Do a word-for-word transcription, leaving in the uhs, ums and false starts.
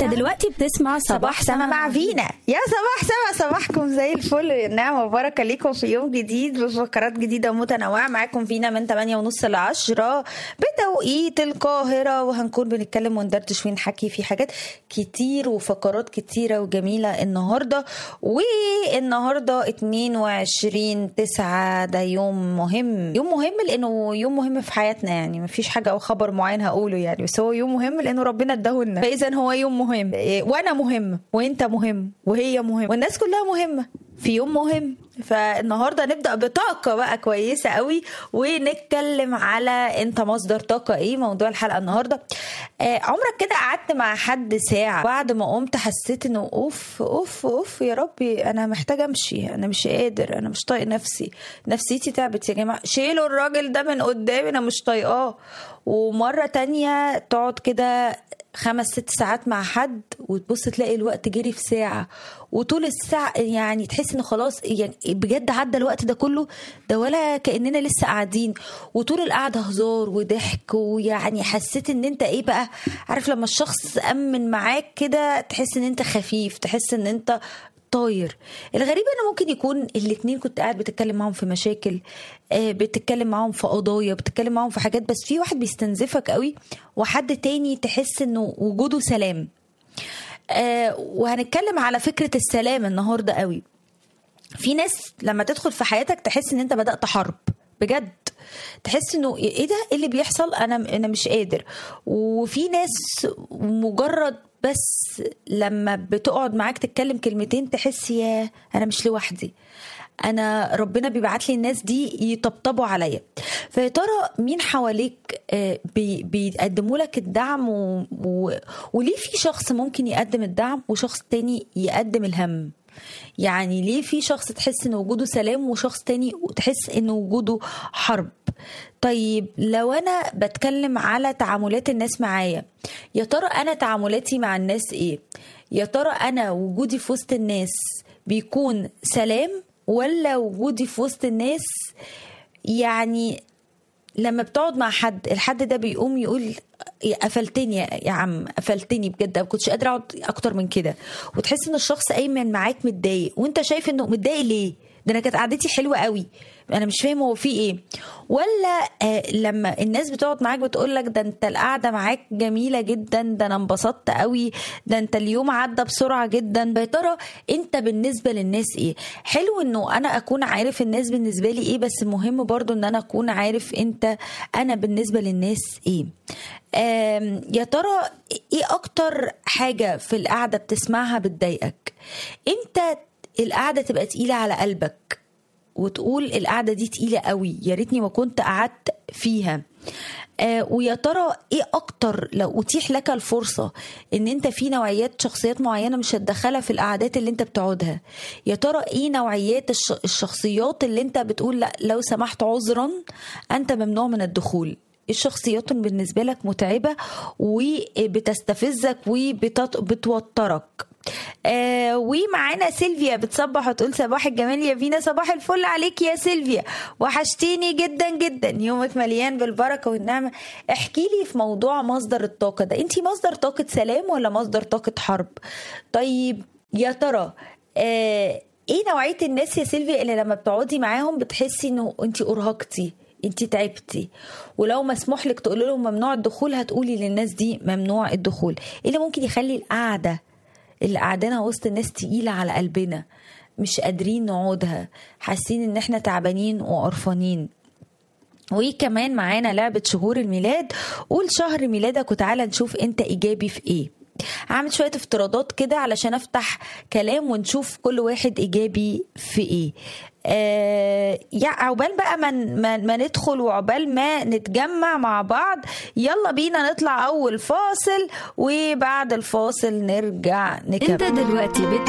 انت دلوقتي بتسمع صباح سما مع فينا. يا صباح سما، صباحكم زي الفل، نعمة وبركة ليكم في يوم جديد بفقرات جديدة ومتنوعة. معاكم فينا من ثمانية ونص ل عشرة بتوقيت القاهرة، وهنكون بنتكلم وندردش ونحكي في حاجات كتير وفقرات كتيرة وجميلة النهاردة. والنهاردة اتنين وعشرين تسعة، ده يوم مهم، يوم مهم لأنه يوم مهم في حياتنا. يعني مفيش حاجة أو خبر معين هقوله يعني، بس هو يوم مهم لأنه ربنا اداهولنا، فإذا هو يوم مهم. وأنا مهم وأنت مهم وهي مهم والناس كلها مهمة في يوم مهم. فالنهاردة نبدأ بطاقة بقى كويسة قوي، ونتكلم على انت مصدر طاقة ايه. موضوع الحلقة النهاردة، آه عمرك كده قعدت مع حد ساعة بعد ما قمت حسيت انه اوف اوف اوف يا ربي انا محتاجة امشي، انا مش قادر، انا مش طايق نفسي، نفسيتي تعبت يا جماعة، شيلوا الراجل ده من قدامي انا مش طايقاه. ومرة تانية تقعد كده خمس ست ساعات مع حد وتبص تلاقي الوقت جري في ساعة، وطول الساعة يعني تحس انه خلاص يعني بجد عدى الوقت ده كله، ده ولا كأننا لسه قاعدين. وطول القعدة هزار وضحك، ويعني حسيت ان انت ايه بقى، عارف لما الشخص أمن معاك كده تحس ان انت خفيف، تحس ان انت طاير. الغريب انه ممكن يكون الاتنين كنت قاعد بتتكلم معهم في مشاكل، بتتكلم معهم في قضايا، بتتكلم معهم في حاجات، بس في واحد بيستنزفك قوي وحد تاني تحس انه وجوده سلام. آه وهنتكلم على فكرة السلام النهاردة قوي. في ناس لما تدخل في حياتك تحس ان انت بدأت حرب بجد، تحس انه ايه ده، ايه اللي بيحصل، انا انا مش قادر. وفي ناس مجرد بس لما بتقعد معاك تتكلم كلمتين تحس يا انا مش لوحدي، انا ربنا بيبعت لي الناس دي يطبطبوا عليا. فيا ترى مين حواليك بي بيقدموا لك الدعم و... و... وليه في شخص ممكن يقدم الدعم وشخص تاني يقدم الهم؟ يعني ليه في شخص تحس ان وجوده سلام وشخص تاني تحس ان وجوده حرب؟ طيب لو انا بتكلم على تعاملات الناس معايا، يا ترى انا تعاملاتي مع الناس ايه؟ يا ترى انا وجودي في وسط الناس بيكون سلام، ولا وجودي في وسط الناس يعني لما بتقعد مع حد الحد ده بيقوم يقول قفلتني يا عم، قفلتني بجد، ما كنتش قادره اقعد اكتر من كده، وتحس ان الشخص ايمن معاك متضايق وانت شايف انه متضايق ليه، ده انا كانت قعدتي حلوه قوي، انا مش فاهم هو في ايه. ولا آه لما الناس بتقعد معاك بتقول لك ده انت القعده معاك جميله جدا، ده انا انبسطت قوي، ده انت اليوم عدى بسرعه جدا. يا ترى انت بالنسبه للناس ايه؟ حلو انه انا اكون عارف الناس بالنسبه لي ايه، بس مهم برضو ان انا اكون عارف انت انا بالنسبه للناس ايه. يا ترى ايه اكتر حاجه في القعده بتسمعها بتضايقك؟ امتى القعده تبقى تقيله على قلبك وتقول القعده دي تقيله قوي، يا ريتني ما كنت قعدت فيها؟ آه ويا ترى ايه اكتر لو اتيح لك الفرصه ان انت في نوعيات شخصيات معينه مش هتدخلها في القعدات اللي انت بتقعدها، يا ترى ايه نوعيات الش... الشخصيات اللي انت بتقول لا لو سمحت عذرا انت ممنوع من الدخول؟ الشخصيات بالنسبه لك متعبه وبتستفزك وبتوترك؟ آه ومعانا سيلفيا بتصبح وتقول صباح الجمال يا فينا، صباح الفل عليك يا سيلفيا، وحشتيني جدا جدا، يومك مليان بالبركة والنعمة. احكي لي في موضوع مصدر الطاقة ده، انتي مصدر طاقة سلام ولا مصدر طاقة حرب؟ طيب يا ترى آه ايه نوعية الناس يا سيلفيا اللي لما بتقعدي معاهم بتحسي انه انتي ارهقتي، انتي تعبتي، ولو مسموح لك تقولي لهم ممنوع الدخول هتقولي للناس دي ممنوع الدخول؟ ايه اللي ممكن يخلي القعدة اللي قعدنا وسط الناس تقيلة على قلبنا، مش قادرين نقعدها، حاسين ان احنا تعبانين وقرفانين؟ وكمان معانا لعبة شهور الميلاد، قول شهر ميلادك وتعالى نشوف انت ايجابي في ايه. هعمل شوية افتراضات كده علشان افتح كلام ونشوف كل واحد ايجابي في ايه. آه يا عقبال بقى ما, ما, ما ندخل وعقبال ما نتجمع مع بعض، يلا بينا نطلع اول فاصل وبعد الفاصل نرجع نكمل. انت دلوقتي